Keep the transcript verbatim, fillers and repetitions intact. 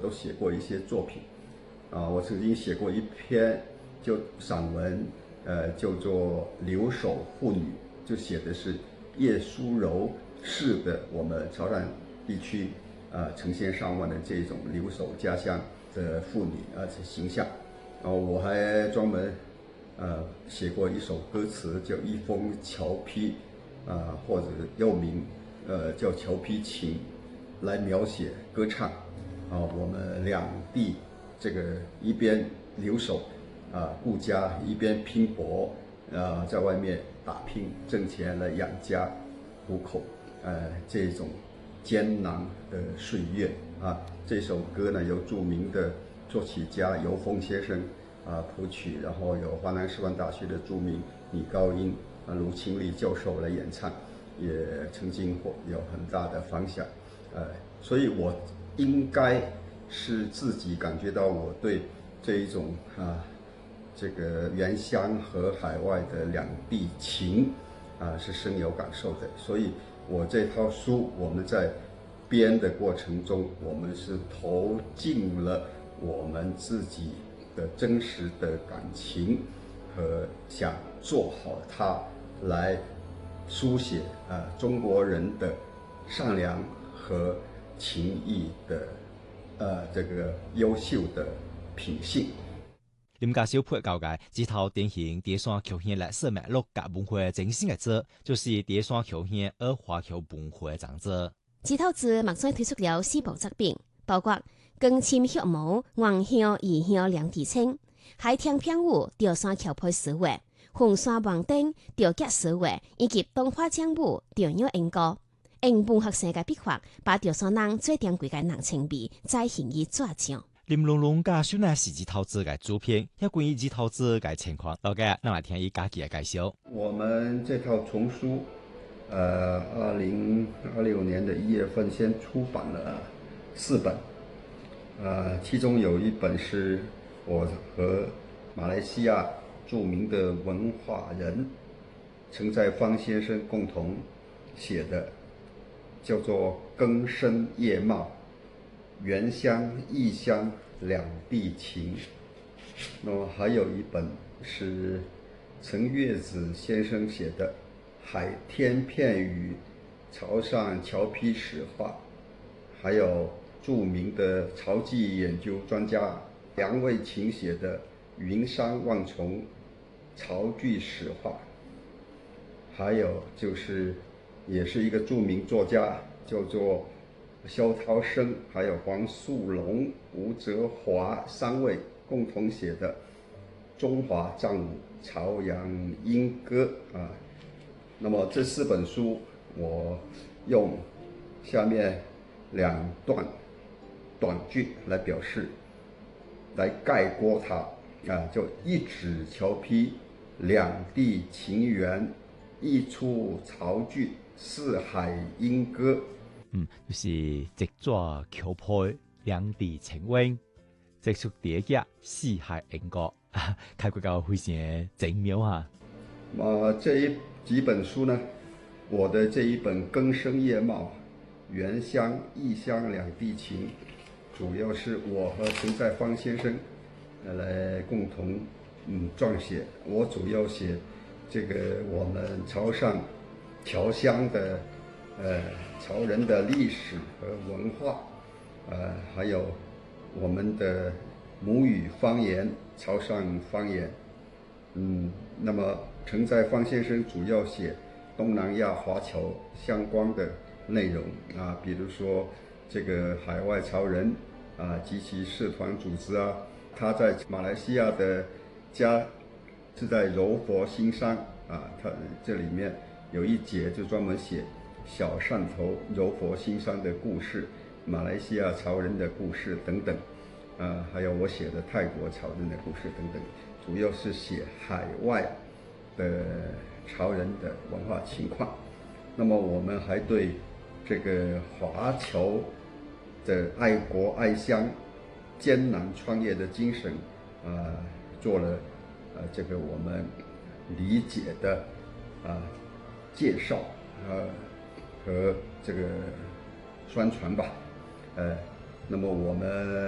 都写过一些作品。啊，我曾经写过一篇就散文，呃，叫做《留守妇女》，就写的是叶淑柔式的我们潮汕地区啊、呃、成千上万的这种留守家乡的妇女啊、呃、形象。然后我还专门呃写过一首歌词叫《一封侨批》啊、呃，或者又名呃叫《侨批情》，来描写歌唱啊、呃、我们两地。这个一边留守啊顾家，一边拼搏啊，在外面打拼挣钱来养家糊口，呃，这种艰难的岁月啊。这首歌呢，由著名的作曲家尤峰先生啊谱曲，然后由华南师范大学的著名女高音啊卢清丽教授来演唱，也曾经获有很大的反响，呃，所以我应该。是自己感觉到我对这一种啊，这个原乡和海外的两地情啊是深有感受的，所以我这套书我们在编的过程中，我们是投进了我们自己的真实的感情和想做好它，来书写啊中国人的善良和情义的。呃，这个优秀的品性。 林家小配教界这套典型蝶山橋縣歷史脈絡甲文化精神嘅字，就是蝶山橋縣二華僑文化長者。 這套字目前推出了四部作品，包括《更深血毛》、《黃鄉異鄉兩地青》、《海天片舞》、《蝶山橋配詩畫》、《紅山網頂》、《調吉詩畫》以及《東華江舞》、《調鳥鶯歌》。用文學性嘅筆法，把潮汕人最珍貴嘅人情味再現於紙上。 林龍龍介紹呢是這套字嘅主編，一關於這套字嘅情況，大家那來聽伊家己嘅介紹。 我們這套叢書，呃，二零二六年的一月份先出版了四本，呃，其中有一本是我和馬來西亞著名的文化人陳在方先生共同寫的。叫做更生葉貌，原鄉異鄉兩地情。那麼還有一本是陳月子先生寫的《海天片語潮汕僑批史話》，還有著名的潮籍研究專家梁衛琴寫的《雲山萬重潮劇史話》，還有就是也是一個著名作家，叫做蕭濤生，還有黃素龍、吳澤華三位共同寫的《中華戰舞潮陽鶯歌》啊。那麼這四本書，我用下面兩段短句來表示，來概括它啊，就一指僑批，兩地情緣，一出潮劇。四海鶯歌， 嗯，就是一抓僑批，兩地情緣，一出蝶劇，四海鶯歌，開過個非常精妙哈。 啊，這一幾本書呢，我的這一本《更生葉貌》，原鄉異鄉兩地情，主要是我和陳在方先生來共同嗯撰寫。我主要寫這個我們潮汕。僑鄉的，呃，潮人的歷史和文化，呃，還有我們的母語方言潮汕方言，嗯，那麼陳在方先生主要寫東南亞華僑相關的內容啊，比如說這個海外潮人啊及其社團組織啊，他在馬來西亞的家是在柔佛新山啊，他這裡面。有一節就專門寫小汕頭柔佛新山的故事，馬來西亞潮人的故事等等，啊，還有我寫的泰國潮人的故事等等，主要是寫海外的潮人的文化情況。那麼我們還對這個華僑的愛國愛鄉、艱難創業的精神，啊，做了啊這個我們理解的啊。介紹呃和這個宣傳吧，呃，那麼我們。